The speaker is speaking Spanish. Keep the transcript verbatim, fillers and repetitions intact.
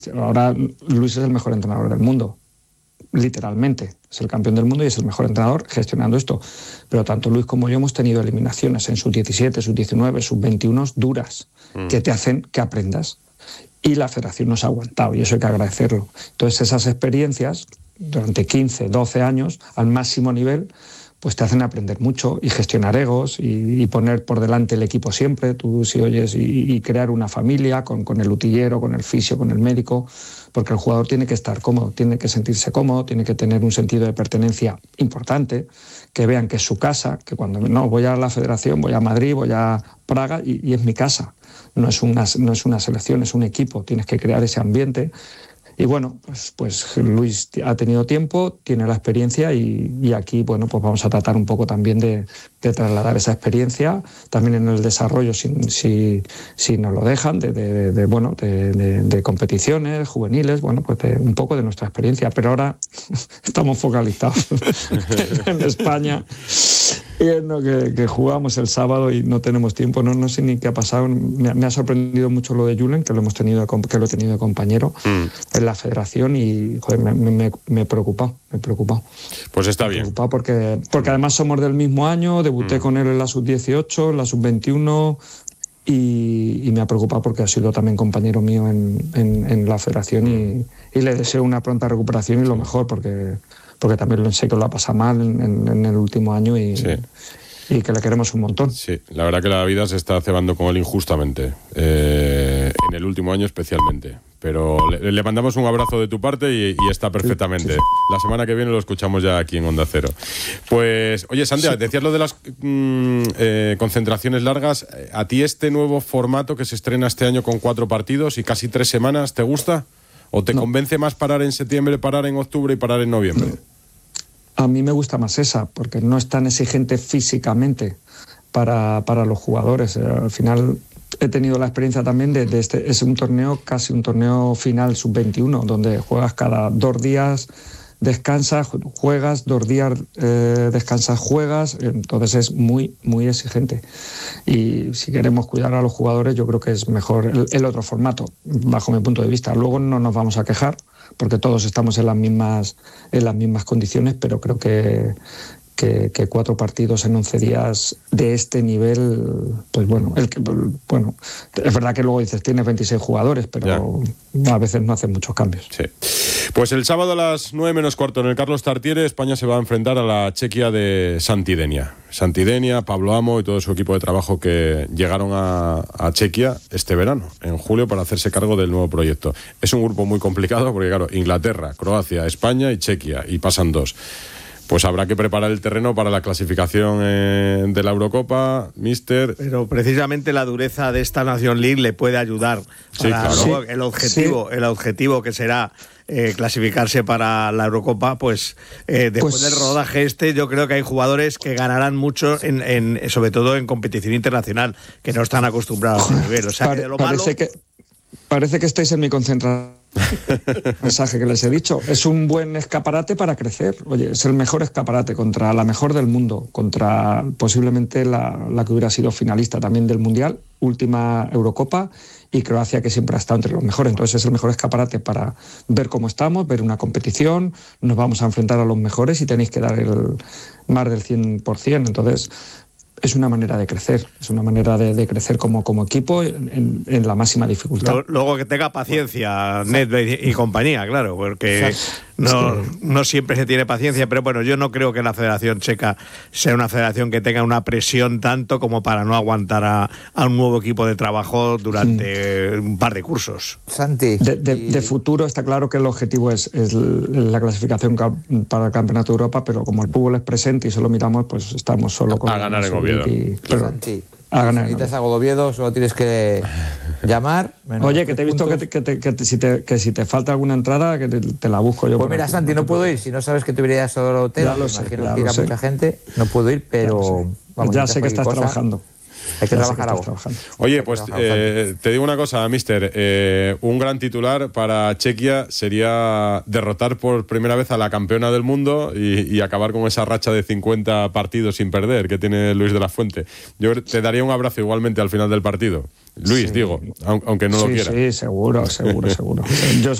Ahora Luis es el mejor entrenador del mundo, literalmente. Es el campeón del mundo y es el mejor entrenador gestionando esto. Pero tanto Luis como yo hemos tenido eliminaciones en sub diecisiete, sub diecinueve, sub veintiuno duras, mm. que te hacen que aprendas. Y la federación nos ha aguantado y eso hay que agradecerlo. Entonces esas experiencias, durante quince, doce años, al máximo nivel, pues te hacen aprender mucho y gestionar egos y, y poner por delante el equipo siempre, tú si oyes, y, y crear una familia con, con el utillero, con el fisio, con el médico, porque el jugador tiene que estar cómodo, tiene que sentirse cómodo, tiene que tener un sentido de pertenencia importante, que vean que es su casa, que cuando no, voy a la federación, voy a Madrid, voy a Praga y, y es mi casa, no es, una, no es una selección, es un equipo, tienes que crear ese ambiente. Y bueno, pues, pues Luis ha tenido tiempo, tiene la experiencia y, y aquí, bueno, pues vamos a tratar un poco también de, de trasladar esa experiencia, también en el desarrollo, si, si, si nos lo dejan, de, de, de, bueno, de, de, de competiciones juveniles, bueno, pues de, un poco de nuestra experiencia. Pero ahora estamos focalizados en España y en lo que, que jugamos el sábado y no tenemos tiempo, no, no sé ni qué ha pasado. Me, me ha sorprendido mucho lo de Julen, que lo hemos tenido, que lo he tenido de compañero mm. en la federación y joder, me, me, me preocupa, me preocupa. Pues está me bien. Preocupa porque, porque además somos del mismo año, debuté mm. con él en la sub dieciocho, en la sub veintiuno y, y me ha preocupado porque ha sido también compañero mío en, en, en la federación y, y le deseo una pronta recuperación y lo mejor porque, porque también lo sé que lo ha pasado mal en, en, en el último año y... Sí. Y que le queremos un montón. Sí, la verdad que la vida se está cebando con él injustamente, eh, en el último año especialmente. Pero le, le mandamos un abrazo de tu parte y, y está perfectamente. Sí, sí, sí. La semana que viene lo escuchamos ya aquí en Onda Cero. Pues, oye, Santiago, sí. decías lo de las mmm, eh, concentraciones largas. ¿A ti este nuevo formato que se estrena este año con cuatro partidos y casi tres semanas, te gusta? ¿O te no. convence más parar en septiembre, parar en octubre y parar en noviembre? No. A mí me gusta más esa, porque no es tan exigente físicamente para, para los jugadores. Al final he tenido la experiencia también de, de este, es un torneo, casi un torneo final sub veintiuno, donde juegas cada dos días, descansas, juegas, dos días eh, descansas, juegas, entonces es muy, muy exigente. Y si queremos cuidar a los jugadores, yo creo que es mejor el, el otro formato, bajo mi punto de vista. Luego no nos vamos a quejar, porque todos estamos en las mismas, en las mismas condiciones, pero creo que, que, que cuatro partidos en once días de este nivel, pues bueno, el que, bueno, es verdad que luego dices, tienes veintiséis jugadores, pero ya. a veces no hacen muchos cambios. Sí. Pues el sábado a las nueve menos cuarto en el Carlos Tartiere, España se va a enfrentar a la Chequia de Santidenia. Santidenia, Pablo Amo y todo su equipo de trabajo que llegaron a, a Chequia este verano, en julio, para hacerse cargo del nuevo proyecto. Es un grupo muy complicado porque, claro, Inglaterra, Croacia, España y Chequia, y pasan dos. Pues habrá que preparar el terreno para la clasificación eh, de la Eurocopa, míster. Pero precisamente la dureza de esta Nation League le puede ayudar. Sí, claro. Sí. El objetivo, sí. el objetivo que será eh, clasificarse para la Eurocopa, pues eh, después pues, del rodaje este, yo creo que hay jugadores que ganarán mucho, en, en, sobre todo en competición internacional, que no están acostumbrados a ese nivel. O sea, Pare, que de lo parece malo... que parece que estáis en mi concentración. Mensaje que les he dicho, es un buen escaparate para crecer. Oye, es el mejor escaparate contra la mejor del mundo, contra posiblemente la, la que hubiera sido finalista también del Mundial, última Eurocopa, y Croacia, que siempre ha estado entre los mejores. Entonces es el mejor escaparate para ver cómo estamos, ver una competición, nos vamos a enfrentar a los mejores y tenéis que dar el más del cien por ciento. Entonces es una manera de crecer, es una manera de, de crecer como, como equipo en, en la máxima dificultad. Luego que tenga paciencia, Nedved y, y compañía, claro, porque no, no siempre se tiene paciencia, pero bueno, yo no creo que la Federación Checa sea una federación que tenga una presión tanto como para no aguantar a, a un nuevo equipo de trabajo durante sí. un par de cursos. Santi. De, de, y... de futuro está claro que el objetivo es, es la clasificación para el Campeonato de Europa, pero como el fútbol es presente y solo miramos, pues estamos solo con... A ganar en Oviedo. Y, pero, Santi, a ganar. Si necesitas algo de Oviedo, solo tienes que llamar. Oye, que te he visto que, te, que, te, que, te, si te, que si te falta alguna entrada, que te, te la busco yo. Pues mira, aquí. Santi, no puedo ir. Si no sabes que te irías solo al hotel, ya lo me sé, imagino ya que lo irá sé. mucha gente. No puedo ir, pero... Vamos, ya sé que estás cosa. trabajando. Hay que Ya sé trabajar estás algo. trabajando. Oye, pues eh, te digo una cosa, mister. Eh, un gran titular para Chequia sería derrotar por primera vez a la campeona del mundo y, y acabar con esa racha de cincuenta partidos sin perder que tiene Luis de la Fuente. Yo te daría un abrazo igualmente al final del partido. Luis, Sí. digo, aunque no lo Sí, quiera. sí, seguro, seguro, seguro. Yo